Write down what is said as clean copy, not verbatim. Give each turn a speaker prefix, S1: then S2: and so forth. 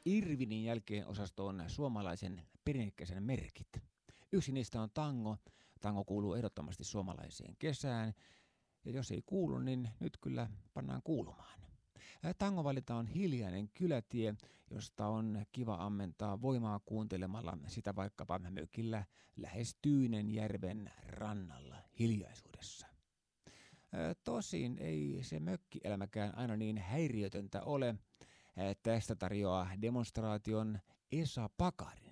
S1: Irvinin jälkeen osasto on suomalaisen perinnekkäisen merkit. Yksi niistä on tango. Tango kuuluu ehdottomasti suomalaiseen kesään. Ja jos ei kuulu, niin nyt kyllä pannaan kuulumaan. Tangovalinta on hiljainen kylätie, josta on kiva ammentaa voimaa kuuntelemalla sitä vaikkapa mökillä lähes Tyynenjärven rannalla hiljaisuudessa. Tosin ei se mökkielämäkään aina niin häiriötöntä ole. Tästä tarjoaa demonstraation Esa Pakari.